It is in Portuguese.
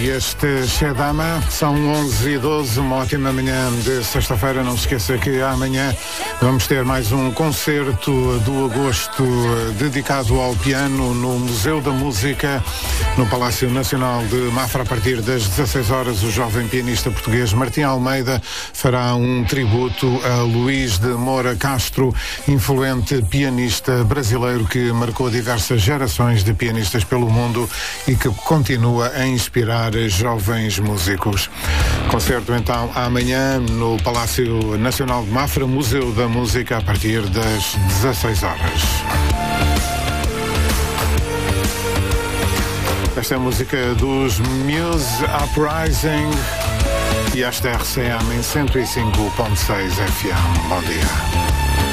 este Shedama. São 11h12, uma ótima manhã de sexta-feira. Não se esqueça que amanhã vamos ter mais um concerto do agosto dedicado ao piano no Museu da Música, no Palácio Nacional de Mafra. A partir das 16 horas, o jovem pianista português Martim Almeida fará um tributo a Luís de Moura Castro, influente pianista brasileiro que marcou diversas gerações de pianistas pelo mundo e que continua a inspirar jovens músicos. Concerto então amanhã no Palácio Nacional de Mafra, Museu da Música, a partir das 16 horas. Esta é a música dos Muse Uprising e esta é a RCM em 105.6 FM. Bom dia.